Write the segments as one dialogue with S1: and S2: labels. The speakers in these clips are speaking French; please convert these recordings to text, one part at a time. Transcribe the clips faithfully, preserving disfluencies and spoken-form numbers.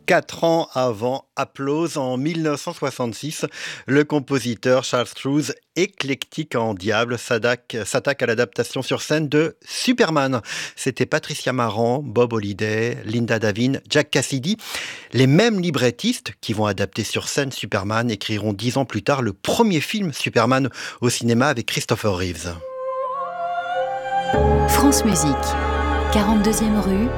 S1: Quatre ans avant Applause, en mille neuf cent soixante-six, le compositeur Charles Strouse, éclectique en diable, s'attaque, s'attaque à l'adaptation sur scène de Superman. C'était Patricia Marant, Bob Holliday, Linda Davin, Jack Cassidy. Les mêmes librettistes qui vont adapter sur scène Superman écriront dix ans plus tard le premier film Superman au cinéma avec Christopher Reeves.
S2: France Musique, quarante-deuxième rue,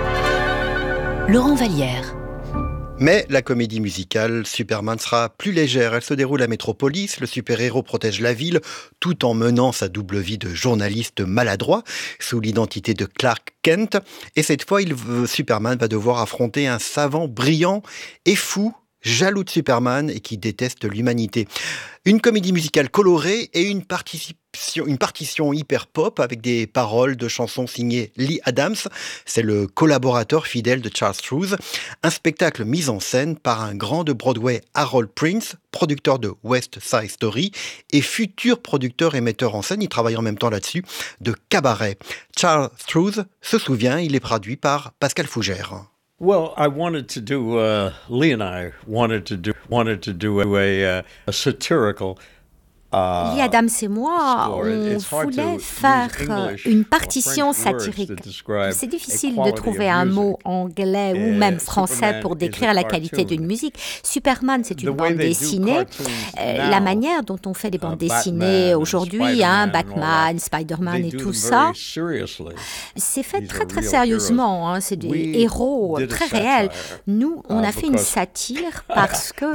S2: Laurent Vallière.
S1: Mais la comédie musicale Superman sera plus légère. Elle se déroule à Métropolis. Le super-héros protège la ville tout en menant sa double vie de journaliste maladroit sous l'identité de Clark Kent. Et cette fois, il, Superman va devoir affronter un savant brillant et fou, jaloux de Superman et qui déteste l'humanité. Une comédie musicale colorée et une partition, une partition hyper pop avec des paroles de chansons signées Lee Adams. C'est le collaborateur fidèle de Charles Strouse. Un spectacle mis en scène par un grand de Broadway, Harold Prince, producteur de West Side Story et futur producteur et metteur en scène, il travaille en même temps là-dessus, de Cabaret. Charles Strouse se souvient, il est produit par Pascal Fougère.
S3: Well, I wanted to do, uh, Lee and I wanted to do, wanted to do a, a, a satirical
S4: Lee Adams et moi, on voulait faire une partition satirique. C'est difficile de trouver un mot anglais ou même français pour décrire la qualité d'une musique. Superman, c'est une bande dessinée. Euh, la manière dont on fait des bandes dessinées aujourd'hui, hein, Batman, Spider-Man et tout ça, c'est fait très très sérieusement. Hein, c'est des héros très réels. Nous, on a fait une satire parce que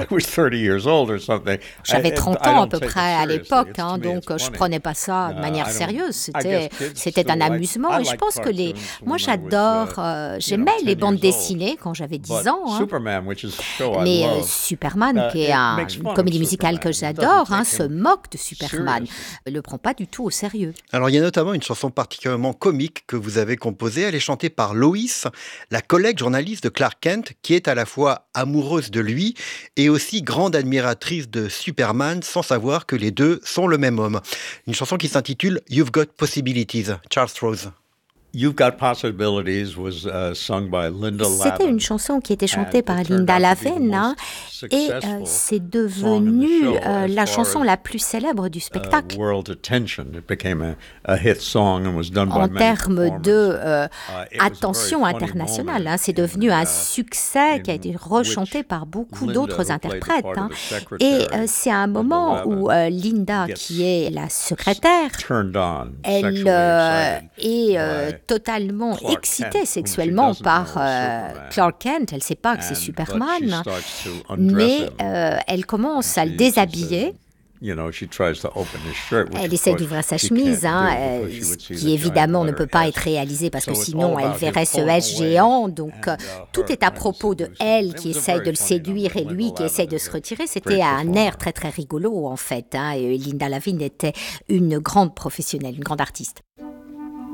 S4: j'avais trente ans à peu près à l'époque, hein, donc je prenais pas ça de manière sérieuse, c'était, c'était un amusement et je pense que les, moi j'adore, euh, j'aimais les bandes dessinées quand j'avais dix ans, hein. Mais euh, Superman, qui est un, une comédie musicale que j'adore, hein, se moque de Superman, ne le prend pas du tout au sérieux.
S1: Alors il y a notamment une chanson particulièrement comique que vous avez composée, elle est chantée par Lois, la collègue journaliste de Clark Kent, qui est à la fois amoureuse de lui et aussi grande admiratrice de Superman, sans savoir que les deux sont le même homme. Une chanson qui s'intitule You've Got Possibilities, Charles Strouse.
S3: You've Got Possibilities was uh, sung by Linda Lavin.
S4: C'était une chanson qui était chantée par Linda Lavin, hein, et euh, c'est devenu euh, la chanson la plus célèbre du spectacle.
S3: Uh, world attention. It became a, a hit song and was done by
S4: en
S3: many
S4: termes de euh,
S3: uh,
S4: attention internationale, hein, c'est devenu un succès qui a été rechanté par beaucoup d'autres interprètes. Hein, et euh, c'est un moment où euh, Linda, qui est la secrétaire, elle euh, est euh, totalement excitée sexuellement par euh, Clark Kent. Elle ne sait pas que c'est Superman, mais euh, elle commence à le déshabiller. Elle essaie d'ouvrir sa chemise, hein, euh, ce qui évidemment ne peut pas être réalisé parce que sinon elle verrait ce S géant. Donc euh, tout est à propos de elle qui essaie de le séduire et lui qui essaie de se retirer. C'était un air très très rigolo en fait. Hein, et Linda Lavin était une grande professionnelle, une grande artiste.